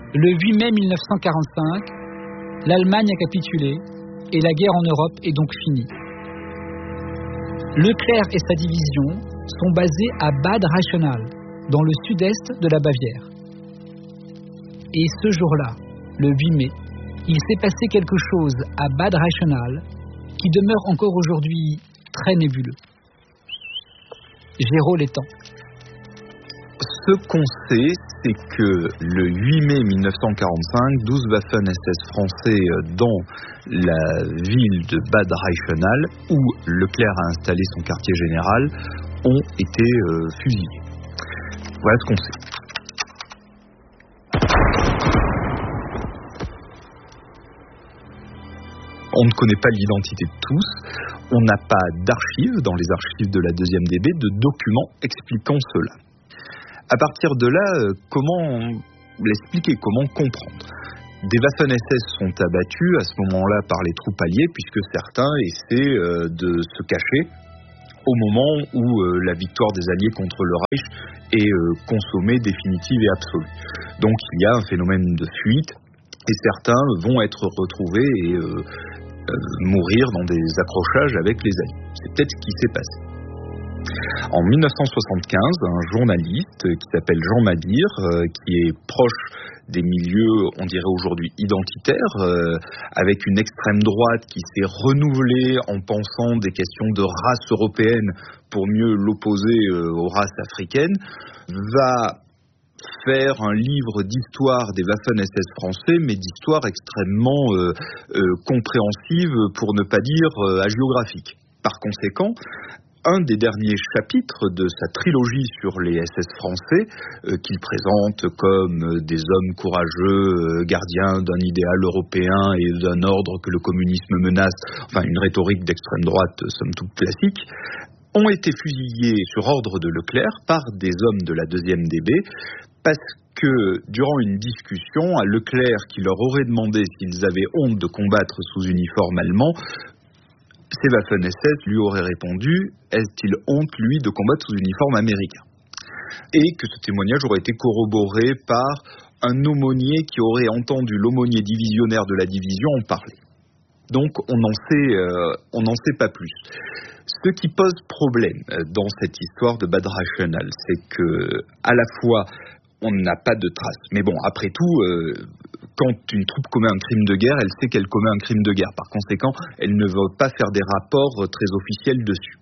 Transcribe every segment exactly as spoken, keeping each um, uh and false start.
Le huit mai mille neuf cent quarante-cinq, l'Allemagne a capitulé et la guerre en Europe est donc finie. Leclerc et sa division sont basés à Bad Reichenhall, dans le sud-est de la Bavière. Et ce jour-là, le huit mai, il s'est passé quelque chose à Bad Reichenhall qui demeure encore aujourd'hui très nébuleux. Géraud Létang. Ce qu'on sait, c'est que le huit mai mille neuf cent quarante-cinq, douze Waffen-S S français dans la ville de Bad Reichenhall, où Leclerc a installé son quartier général, ont été euh, fusillés. Voilà ce qu'on sait. On ne connaît pas l'identité de tous, on n'a pas d'archives, dans les archives de la deuxième D B, de documents expliquant cela. À partir de là, comment l'expliquer, comment comprendre ? Des Waffen-S S sont abattus à ce moment-là par les troupes alliées, puisque certains essaient de se cacher au moment où la victoire des Alliés contre le Reich est consommée, définitive et absolue. Donc il y a un phénomène de fuite, et certains vont être retrouvés et euh, euh, mourir dans des accrochages avec les Alliés. C'est peut-être ce qui s'est passé. En mille neuf cent soixante-quinze, un journaliste qui s'appelle Jean Mabir, euh, qui est proche des milieux, on dirait aujourd'hui, identitaires, euh, avec une extrême droite qui s'est renouvelée en pensant des questions de race européenne pour mieux l'opposer euh, aux races africaines, va faire un livre d'histoire des Waffen-S S français, mais d'histoire extrêmement euh, euh, compréhensive, pour ne pas dire euh, hagiographique. Par conséquent, un des derniers chapitres de sa trilogie sur les S S français, euh, qu'il présente comme euh, des hommes courageux, euh, gardiens d'un idéal européen et d'un ordre que le communisme menace, enfin une rhétorique d'extrême droite, somme toute classique, ont été fusillés sur ordre de Leclerc par des hommes de la deuxième D B, parce que durant une discussion à Leclerc qui leur aurait demandé s'ils avaient honte de combattre sous uniforme allemand, ces Waffen-S S lui auraient répondu « Est-il honte, lui, de combattre sous uniforme américain ?» Et que ce témoignage aurait été corroboré par un aumônier qui aurait entendu l'aumônier divisionnaire de la division en parler. Donc on n'en sait, euh, on n'en sait pas plus. Ce qui pose problème dans cette histoire de Bad Reichenhall, c'est que à la fois on n'a pas de traces. Mais bon, après tout, euh, quand une troupe commet un crime de guerre, elle sait qu'elle commet un crime de guerre. Par conséquent, elle ne va pas faire des rapports très officiels dessus.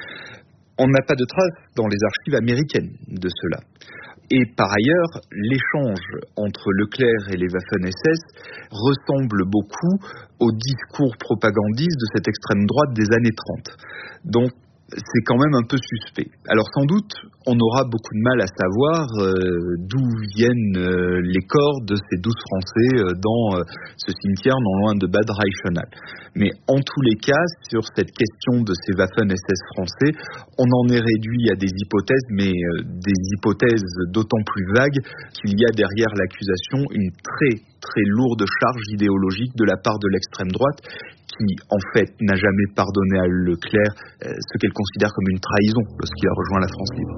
On n'a pas de traces dans les archives américaines de cela. Et par ailleurs, l'échange entre Leclerc et les Waffen-S S ressemble beaucoup au discours propagandiste de cette extrême droite des années trente. Donc, c'est quand même un peu suspect. Alors sans doute, on aura beaucoup de mal à savoir euh, d'où viennent euh, les corps de ces douze Français euh, dans euh, ce cimetière non loin de Bad Reichenhall. Mais en tous les cas, sur cette question de ces Waffen-S S français, on en est réduit à des hypothèses, mais euh, des hypothèses d'autant plus vagues qu'il y a derrière l'accusation une très très lourde charge idéologique de la part de l'extrême droite, qui, en fait, n'a jamais pardonné à Leclerc euh, ce qu'elle considère comme une trahison lorsqu'il a rejoint la France libre.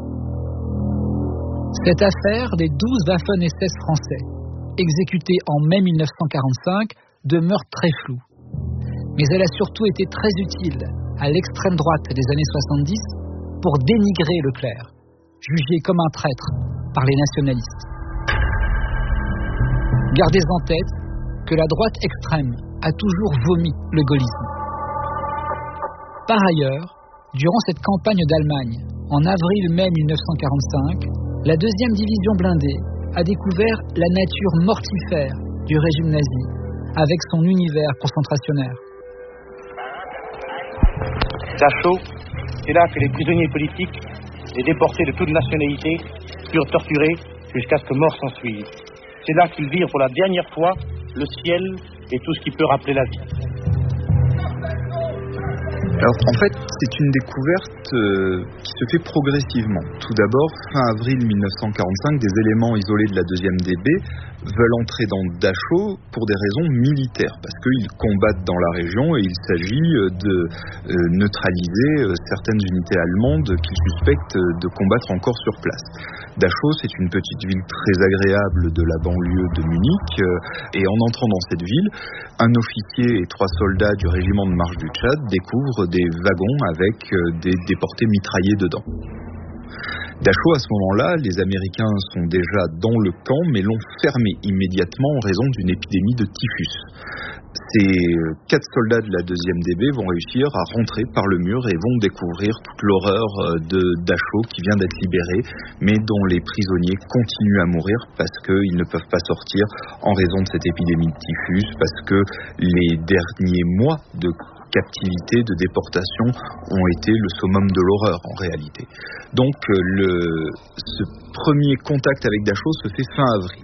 Cette affaire des douze Waffen-S S français, exécutés en mai mille neuf cent quarante-cinq, demeure très floue. Mais elle a surtout été très utile à l'extrême droite des années soixante-dix pour dénigrer Leclerc, jugé comme un traître par les nationalistes. Gardez en tête que la droite extrême a toujours vomi le gaullisme. Par ailleurs, durant cette campagne d'Allemagne, en avril-mai mille neuf cent quarante-cinq, la deuxième division blindée a découvert la nature mortifère du régime nazi avec son univers concentrationnaire. Dachau, c'est là que les prisonniers politiques, les déportés de toute nationalité, furent torturés jusqu'à ce que mort s'ensuive. C'est là qu'ils virent pour la dernière fois le ciel et tout ce qui peut rappeler la vie. Alors en fait, c'est une découverte euh, qui se fait progressivement. Tout d'abord, fin avril mille neuf cent quarante-cinq, des éléments isolés de la deuxième D B veulent entrer dans Dachau pour des raisons militaires, parce qu'ils combattent dans la région et il s'agit de euh, neutraliser euh, certaines unités allemandes qu'ils suspectent de combattre encore sur place. Dachau, c'est une petite ville très agréable de la banlieue de Munich. Et en entrant dans cette ville, un officier et trois soldats du régiment de marche du Tchad découvrent des wagons avec des déportés mitraillés dedans. Dachau, à ce moment-là, les Américains sont déjà dans le camp, mais l'ont fermé immédiatement en raison d'une épidémie de typhus. Ces quatre soldats de la deuxième D B vont réussir à rentrer par le mur et vont découvrir toute l'horreur de Dachau qui vient d'être libéré, mais dont les prisonniers continuent à mourir parce qu'ils ne peuvent pas sortir en raison de cette épidémie de typhus, parce que les derniers mois de captivité, de déportation ont été le summum de l'horreur en réalité. Donc le, ce premier contact avec Dachau se fait fin avril.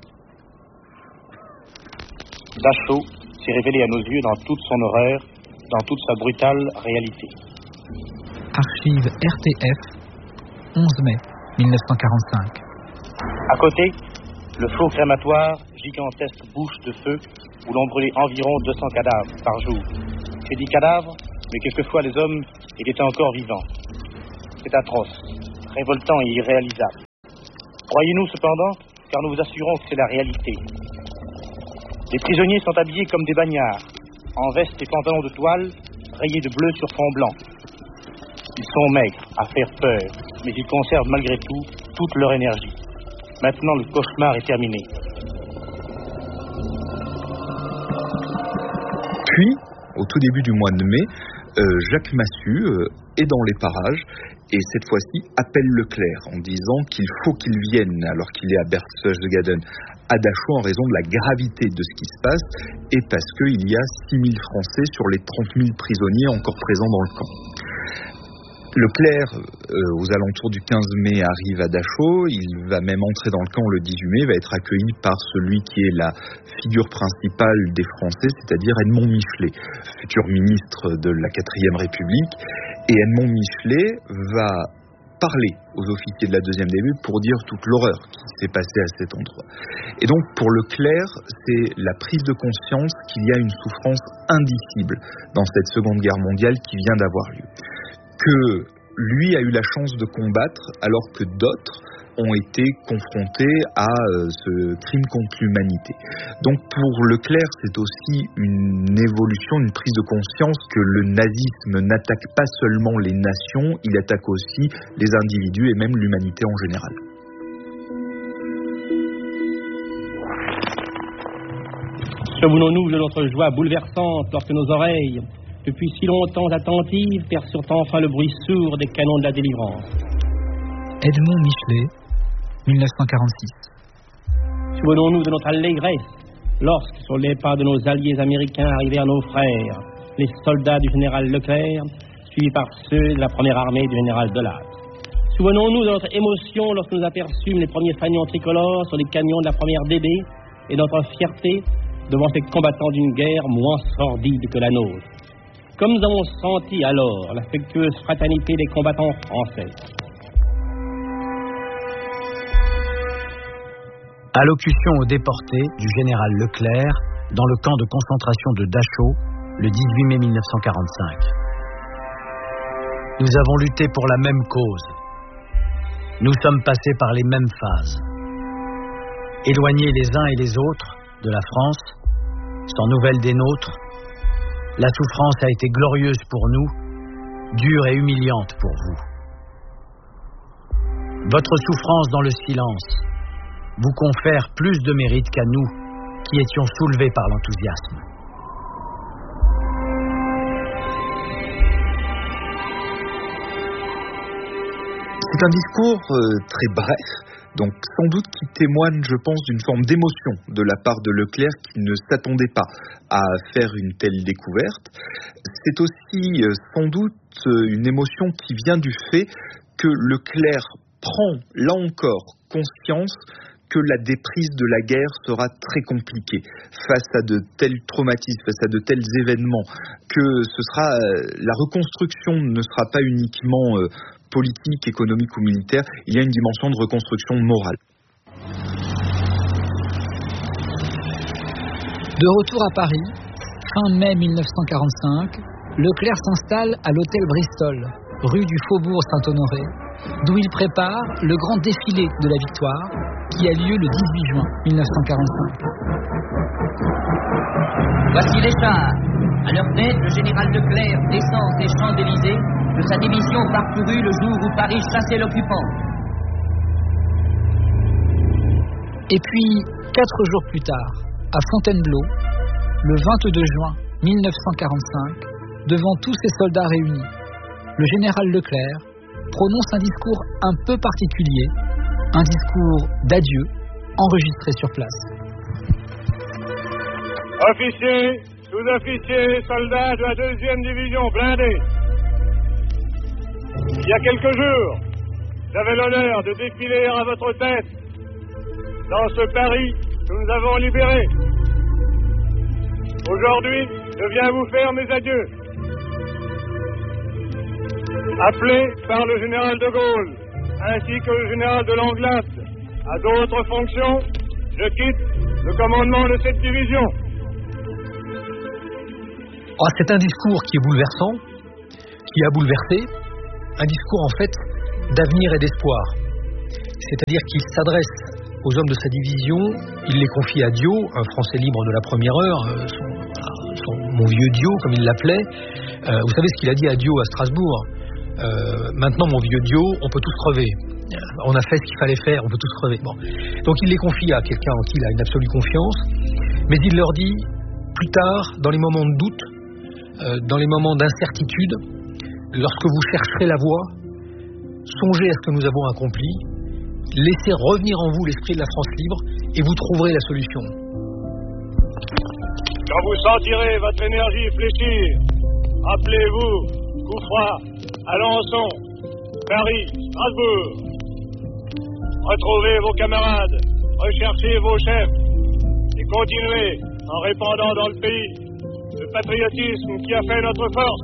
Dachau s'est révélé à nos yeux dans toute son horreur, dans toute sa brutale réalité. Archive R T F, onze mai mille neuf cent quarante-cinq. À côté, le flot crématoire, gigantesque bouche de feu, où l'on brûlait environ deux cents cadavres par jour. J'ai dit cadavres, mais quelquefois les hommes étaient encore vivants. C'est atroce, révoltant et irréalisable. Croyez-nous cependant, car nous vous assurons que c'est la réalité. Les prisonniers sont habillés comme des bagnards, en veste et pantalons de toile, rayés de bleu sur fond blanc. Ils sont maigres, à faire peur, mais ils conservent malgré tout toute leur énergie. Maintenant, le cauchemar est terminé. Puis, au tout début du mois de mai, euh, Jacques Massu euh, est dans les parages et cette fois-ci appelle Leclerc en disant qu'il faut qu'il vienne, alors qu'il est à Berchtesgaden, à Dachau en raison de la gravité de ce qui se passe et parce qu'il y a six mille Français sur les trente mille prisonniers encore présents dans le camp. Leclerc, euh, aux alentours du quinze mai, arrive à Dachau. Il va même entrer dans le camp le dix-huit mai, va être accueilli par celui qui est la figure principale des Français, c'est-à-dire Edmond Michelet, futur ministre de la quatrième République. Et Edmond Michelet va parler aux officiers de la deuxième D B pour dire toute l'horreur qui s'est passée à cet endroit. Et donc pour Leclerc, c'est la prise de conscience qu'il y a une souffrance indicible dans cette Seconde Guerre mondiale qui vient d'avoir lieu. Que lui a eu la chance de combattre alors que d'autres ont été confrontés à euh, ce crime contre l'humanité. Donc pour Leclerc, c'est aussi une évolution, une prise de conscience que le nazisme n'attaque pas seulement les nations, il attaque aussi les individus et même l'humanité en général. Souvenons-nous de notre joie bouleversante lorsque nos oreilles, depuis si longtemps attentives, perçurent enfin le bruit sourd des canons de la délivrance. Edmond Michelet, mille neuf cent quarante-six. Souvenons-nous de notre allégresse lorsque, sur les pas de nos alliés américains, arrivèrent nos frères, les soldats du général Leclerc, suivis par ceux de la première armée du général Delatte. Souvenons-nous de notre émotion lorsque nous aperçûmes les premiers fanions tricolores sur les camions de la première D B et notre fierté devant ces combattants d'une guerre moins sordide que la nôtre. Comme nous avons senti alors l'affectueuse fraternité des combattants français. Allocution aux déportés du général Leclerc dans le camp de concentration de Dachau, le dix-huit mai mille neuf cent quarante-cinq. Nous avons lutté pour la même cause. Nous sommes passés par les mêmes phases. Éloignés les uns et les autres de la France, sans nouvelles des nôtres, la souffrance a été glorieuse pour nous, dure et humiliante pour vous. Votre souffrance dans le silence vous confère plus de mérite qu'à nous, qui étions soulevés par l'enthousiasme. C'est un discours euh, très bref, donc sans doute qui témoigne, je pense, d'une forme d'émotion de la part de Leclerc qui ne s'attendait pas à faire une telle découverte. C'est aussi euh, sans doute euh, une émotion qui vient du fait que Leclerc prend, là encore, conscience que la déprise de la guerre sera très compliquée face à de tels traumatismes, face à de tels événements, que ce sera euh, la reconstruction ne sera pas uniquement euh, politique, économique ou militaire, il y a une dimension de reconstruction morale. De retour à Paris, fin mai mille neuf cent quarante-cinq, Leclerc s'installe à l'hôtel Bristol, rue du Faubourg Saint-Honoré, d'où il prépare le grand défilé de la victoire qui a lieu le dix-huit juin mille neuf cent quarante-cinq. Voici les chars. À leur tête, le général Leclerc descend des Champs-Élysées que sa division parcourut le jour où Paris chassait l'occupant. Et puis, quatre jours plus tard, à Fontainebleau, le vingt-deux juin mille neuf cent quarante-cinq, devant tous ces soldats réunis, le général Leclerc prononce un discours un peu particulier, un discours d'adieu, enregistré sur place. Officiers, sous-officiers, soldats de la deuxième division blindée. Il y a quelques jours, j'avais l'honneur de défiler à votre tête dans ce Paris que nous avons libéré. Aujourd'hui, je viens vous faire mes adieux. Appelé par le général de Gaulle, ainsi que le général de Langlade, à d'autres fonctions, je quitte le commandement de cette division. Oh, c'est un discours qui est bouleversant, qui a bouleversé, un discours en fait d'avenir et d'espoir. C'est-à-dire qu'il s'adresse aux hommes de sa division, il les confie à Dio, un Français libre de la première heure, son, son, mon vieux Dio comme il l'appelait. Euh, vous savez ce qu'il a dit à Dio à Strasbourg. Euh, maintenant mon vieux Dio, on peut tous crever. On a fait ce qu'il fallait faire, on peut tous crever. Bon. Donc il les confie à quelqu'un en qui il a une absolue confiance, mais il leur dit, plus tard, dans les moments de doute, euh, dans les moments d'incertitude, lorsque vous chercherez la voie, songez à ce que nous avons accompli, laissez revenir en vous l'esprit de la France libre et vous trouverez la solution. Quand vous sentirez votre énergie fléchir, rappelez-vous, Couffroy, Alençon, Paris, Strasbourg. Retrouvez vos camarades, recherchez vos chefs et continuez en répandant dans le pays le patriotisme qui a fait notre force.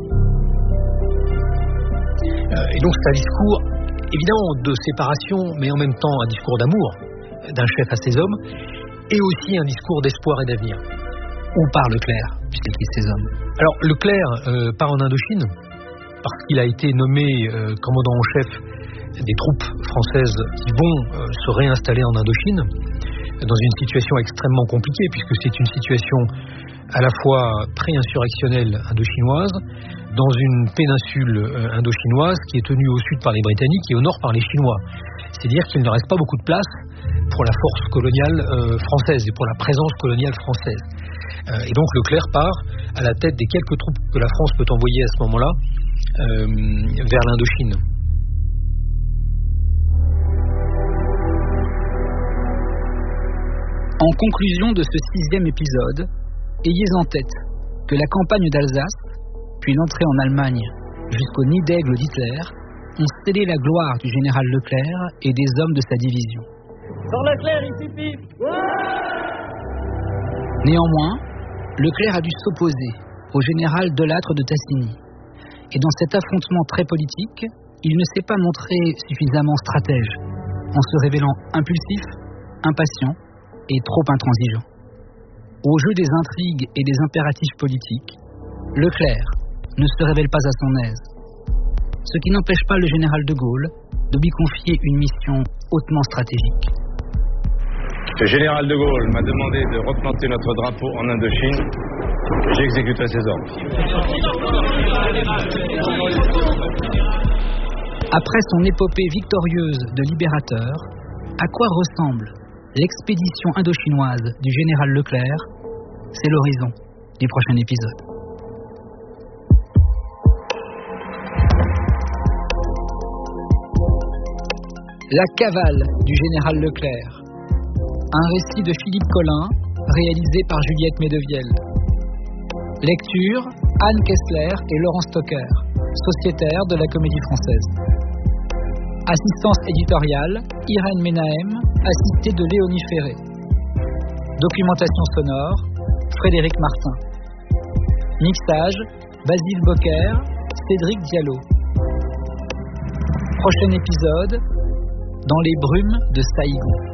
Euh, et donc c'est un discours évidemment de séparation, mais en même temps un discours d'amour d'un chef à ses hommes, et aussi un discours d'espoir et d'avenir. Où part Leclerc, puisqu'il quitte ses hommes? Alors Leclerc euh, part en Indochine, parce qu'il a été nommé euh, commandant en chef des troupes françaises qui vont euh, se réinstaller en Indochine, dans une situation extrêmement compliquée, puisque c'est une situation à la fois pré-insurrectionnelle indochinoise, dans une péninsule euh, indochinoise qui est tenue au sud par les Britanniques et au nord par les Chinois. C'est-à-dire qu'il ne reste pas beaucoup de place pour la force coloniale euh, française et pour la présence coloniale française. Euh, et donc Leclerc part à la tête des quelques troupes que la France peut envoyer à ce moment-là euh, vers l'Indochine. En conclusion de ce sixième épisode, ayez en tête que la campagne d'Alsace, puis l'entrée en Allemagne jusqu'au nid d'aigle d'Hitler, ont scellé la gloire du général Leclerc et des hommes de sa division. Sur Leclerc, ici, pipe. Néanmoins, Leclerc a dû s'opposer au général Delattre de Tassigny. Et dans cet affrontement très politique, il ne s'est pas montré suffisamment stratège, en se révélant impulsif, impatient et trop intransigeant. Au jeu des intrigues et des impératifs politiques, Leclerc ne se révèle pas à son aise, ce qui n'empêche pas le général de Gaulle de lui confier une mission hautement stratégique. Le général de Gaulle m'a demandé de replanter notre drapeau en Indochine. J'exécuterai ses ordres. Après son épopée victorieuse de libérateur, à quoi ressemble l'expédition indochinoise du général Leclerc? C'est l'horizon du prochain épisode. La cavale du général Leclerc. Un récit de Philippe Collin, réalisé par Juliette Medevielle. Lecture, Anne Kessler et Laurent Stocker, sociétaires de la Comédie Française. Assistance éditoriale, Irène Menahem, assistée de Léonie Ferré. Documentation sonore, Frédéric Martin. Mixage, Basile Bocquer, Cédric Diallo. Prochain épisode, dans les brumes de Saïgon.